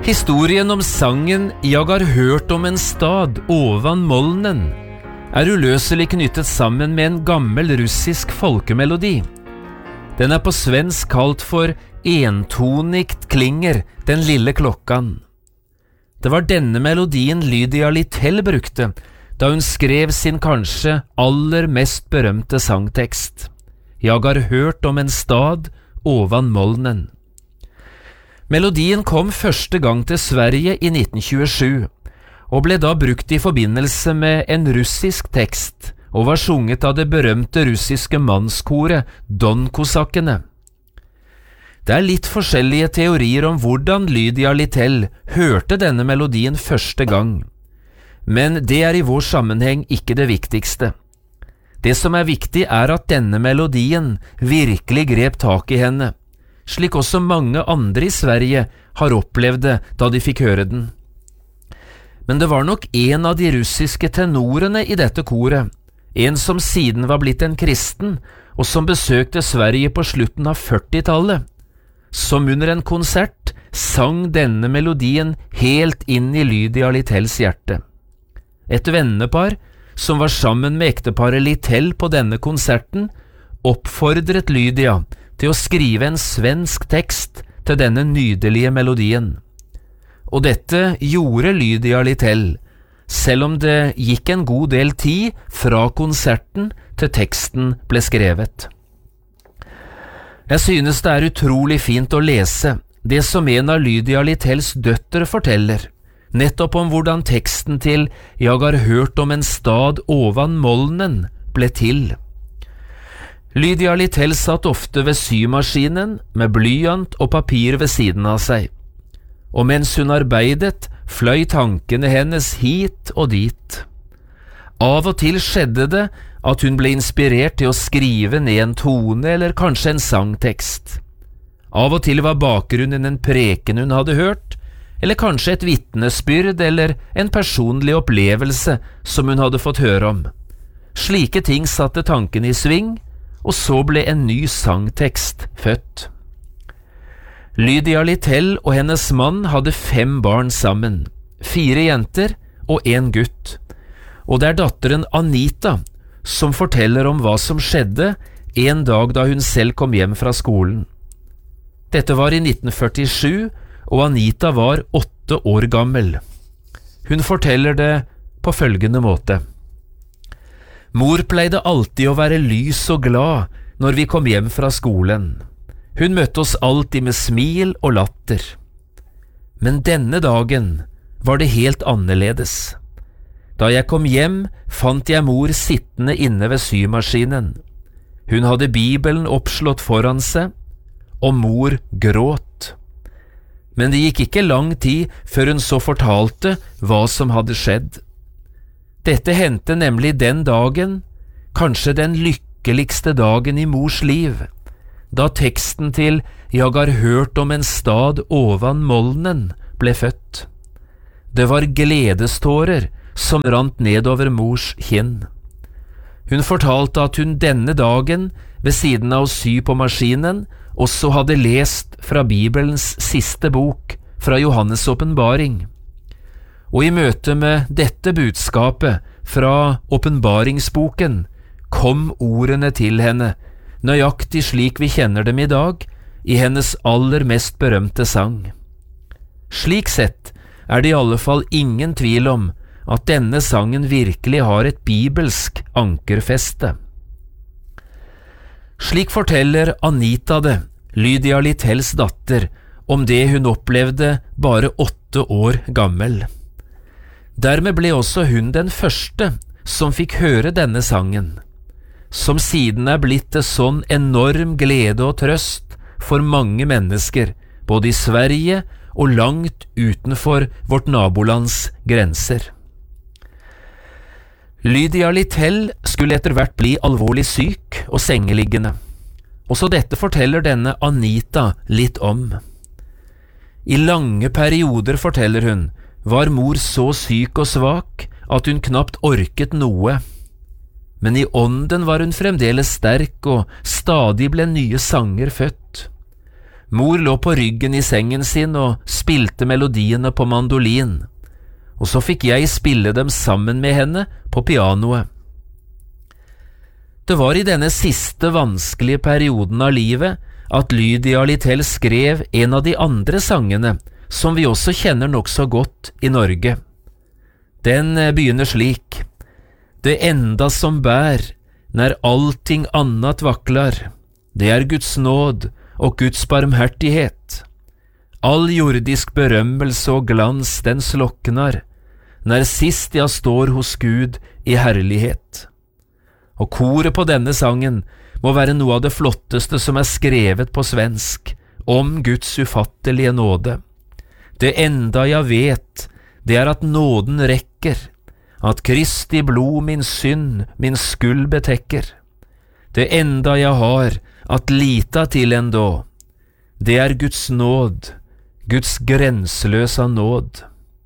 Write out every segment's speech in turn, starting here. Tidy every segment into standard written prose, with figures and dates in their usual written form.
Historien om sangen «Jag har hørt om en stad ovan molnen» uløselig knyttet sammen med en gammel russisk folkemelodi. Den på svensk kalt for «entonigt klinger, den lille klokkan». Det var denne melodien Lydia Littell brukte da hun skrev sin kanskje aller mest berømte sangtekst. «Jag har hørt om en stad ovan molnen». Melodien kom første gang til Sverige i 1927, og ble da brukt i forbindelse med en russisk tekst, og var sunget av det berømte russiske mannskoret Don-kosakkene. Det litt forskjellige teorier om hvordan Lydia Littell hørte denne melodien første gang, men det i vår sammenheng ikke det viktigste. Det som viktig at denne melodien virkelig grep tak i henne, slik også mange andre i Sverige har opplevd det da de fikk høre den. Men det var nok en av de russiske tenorene i dette koret, en som siden var blitt en kristen, og som besøkte Sverige på slutten av 40-tallet, som under en konsert sang denne melodien helt inn i Lydia Littells hjerte. Et vennepar, som var sammen med ekteparet Littell på denne konserten, oppfordret Lydia til å skrive en svensk tekst til denne nydelige melodien. Og dette gjorde Lydia Littell, selv om det gikk en god del tid fra konserten til teksten ble skrevet. Jeg synes det utrolig fint å lese det som en av Lydia Littells døtre forteller, nettopp om hvordan teksten til «Jag har hørt om en stad ovan molnen» ble til. Lydia Littell satt ofte ved symaskinen med blyant og papir ved siden av seg, og mens hun arbeidet, fløy tankene hennes hit og dit. Av og til skjedde det at hun ble inspirert til å skrive ned en tone eller kanskje en sangtekst. Av og til var bakgrunnen en preken hun hadde hørt, eller kanskje et vitnesbyrd eller en personlig opplevelse som hun hadde fått høre om. Slike ting satte tankene i sving, og så ble en ny sangtekst født. Lydia Littell og hennes mann hadde 5 barn sammen, 4 jenter og 1 gutt, og det datteren Anita som forteller om hva som skjedde en dag da hun selv kom hjem fra skolen. Dette var i 1947, og Anita var 8 år gammel. Hun forteller det på følgende måte. Mor pleide alltid å være lys og glad når vi kom hjem fra skolen. Hun møtte oss alltid med smil og latter. Men denne dagen var det helt annerledes. Da jeg kom hjem, fant jeg mor sittende inne ved symaskinen. Hun hadde Bibelen oppslått foran seg, og mor gråt. Men det gikk ikke lang tid før hun så fortalte hva som hadde skjedd. Dette hendte nemlig den dagen, kanskje den lykkeligste dagen i mors liv, da teksten til «Jag har hørt om en stad ovan molnen» ble født. Det var gledestårer som rant nedover mors kinn. Hun fortalte at hun denne dagen, ved siden av å sy på maskinen, også hadde lest fra Bibelens siste bok, fra Johannes åpenbaring. Og i møte med dette budskapet fra åpenbaringsboken kom ordene til henne, nøyaktig slik vi kjenner dem i dag, i hennes aller mest berømte sang. Slik sett det i alle fall ingen tvil om at denne sangen virkelig har et bibelsk ankerfeste. Slik forteller Anita det, Lydia Littells datter, om det hun opplevde bare 8 år gammel. Dermed ble også hun den første som fikk høre denne sangen, som siden blitt til sånn enorm glede og trøst for mange mennesker, både i Sverige og langt utenfor vårt nabolands grenser. Lydia Littell skulle etter hvert bli alvorlig syk og sengeliggende. Også dette forteller denne Anita litt om. I lange perioder, forteller hun, var mor så syk og svak at hun knapt orket noe. Men i ånden var hun fremdeles sterk, og stadig ble nye sanger født. Mor lå på ryggen i sengen sin og spilte melodiene på mandolin, og så fikk jeg spille dem sammen med henne på pianoet. Det var i denne siste vanskelige perioden av livet at Lydia Littell skrev en av de andre sangene som vi også kjenner nok så godt i Norge. Den begynner slik: Det enda som bær, når allting annat vaklar, det er Guds nåd og Guds barmhertighet. All jordisk berømmelse og glans den sloknar, når sist jeg står hos Gud i herlighet. Og koret på denne sangen må være noe av det flotteste som er skrevet på svensk, om Guds ufattelige nåde. Det enda jeg vet, det er at nåden rekker, at Kristi blod min synd, min skuld betekker. Det enda jeg har, at lita til endå, det er Guds nåd, Guds grenseløsa nåd.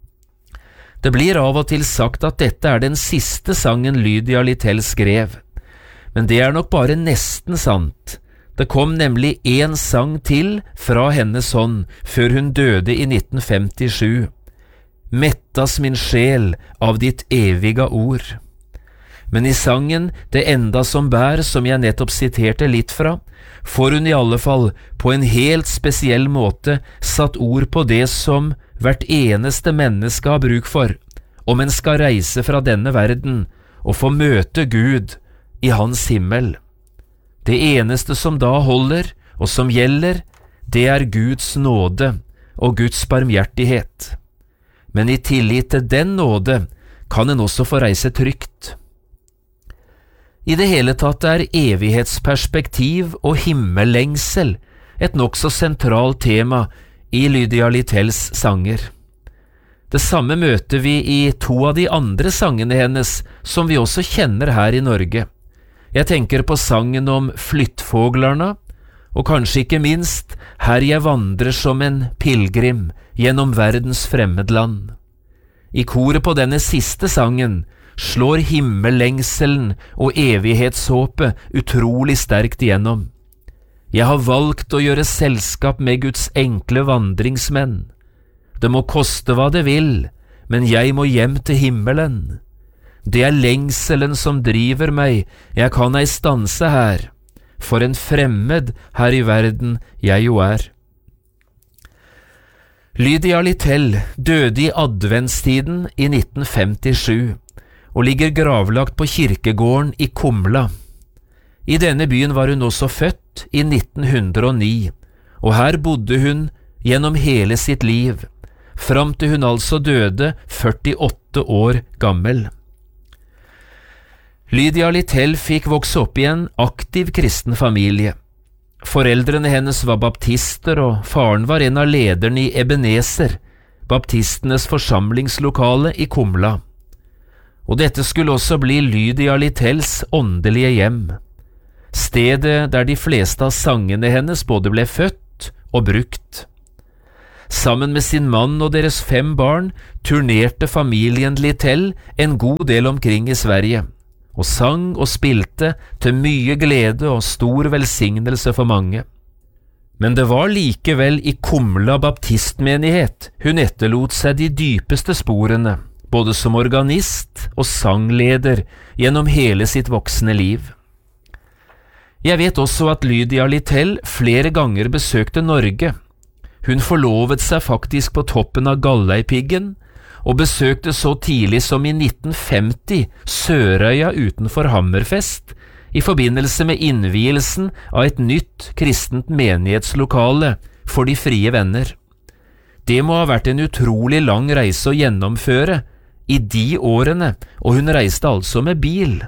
Det blir av og til sagt at dette er den siste sangen Lydia Littell skrev, men det er nok bare nesten sant. Det kom nemlig en sang til fra hennes hånd før hun døde i 1957. Mettas min sjel av ditt eviga ord. Men i sangen Det enda som bær, som jeg nettopp siterte litt fra, får hun i alle fall på en helt spesiell måte satt ord på det som hvert eneste menneske har bruk for, om en skal reise fra denne verden og få møte Gud i hans himmel. Det eneste som da holder, og som gjelder, det er Guds nåde og Guds barmhjertighet. Men i tillit til den nåde kan en også få reise trygt. I det hele tatt er evighetsperspektiv og himmellengsel et nokså sentralt tema i Lydia Littells sanger. Det samme møter vi i to av de andre sangene hennes som vi også kjenner her i Norge. Jeg tenker på sangen om flyttfåglarna, og kanskje ikke minst Her jeg vandrer som en pilgrim gjennom verdens fremmedland. I koret på denne siste sangen slår himmellengselen og evighetshåpet utrolig sterkt igjennom. Jeg har valgt å gjøre selskap med Guds enkle vandringsmenn. Det må koste hva det vil, men jeg må hjem til himmelen. Det er lengselen som driver meg, jeg kan ei stanse her, for en fremmed her i verden jeg jo er. Lydia Littell døde i adventstiden i 1957 og ligger gravlagt på kirkegården i Kumla. I denne byen var hun også født i 1909, og her bodde hun gjennom hele sitt liv, fram til hun altså døde 48 år gammel. Lydia Littell fikk vokse opp i en aktiv kristen familie. Foreldrene hennes var baptister, og faren var en av lederne i Ebenezer, baptistenes forsamlingslokale i Kumla. Og dette skulle også bli Lydia Littells åndelige hjem, stedet der de fleste av sangene hennes både ble født og brukt. Sammen med sin mann og deres 5 barn turnerte familien Littell en god del omkring i Sverige, og sang og spilte til mye glede og stor velsignelse for mange. Men det var likevel i Kumla baptistmenighet hun etterlot seg de dypeste sporene, både som organist og sangleder gjennom hele sitt voksne liv. Jeg vet også at Lydia Littell flere ganger besøkte Norge. Hun forlovet seg faktisk på toppen av Galleipiggen, og besøkte så tidlig som i 1950 Sørøya utenfor Hammerfest i forbindelse med innvielsen av et nytt kristent menighetslokale for de frie venner. Det må ha vært en utrolig lang reise å gjennomføre i de årene, og hun reiste altså med bil.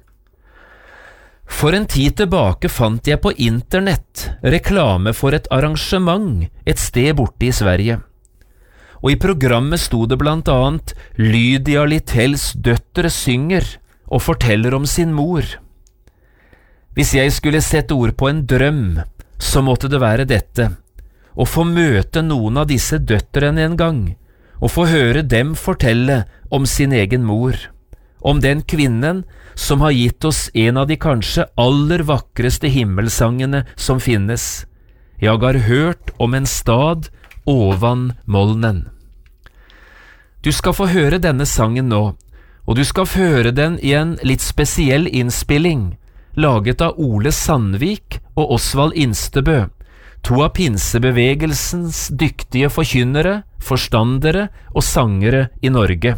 For en tid tilbake fant jeg på internett reklame for et arrangement et sted borte i Sverige. Og i programmet sto det blant annet Lydia Littells døtre synger og forteller om sin mor. Hvis jeg skulle sette ord på en drøm, så måtte det være dette: å få møte noen av disse døtrene en gang, og få høre dem fortelle om sin egen mor, om den kvinnen som har gitt oss en av de kanskje aller vakreste himmelsangene som finnes, jag har hørt om en stad ovan molnen. Du skal få høre denne sangen nå, og du skal få høre den i en litt spesiell innspilling, laget av Ole Sandvik og Osvald Instebø, to av pinsebevegelsens dyktige forkynnere, forstandere og sangere i Norge.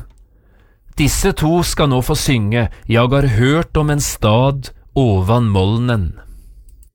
Disse to skal nå få synge «Jag har hørt om en stad ovan molnen».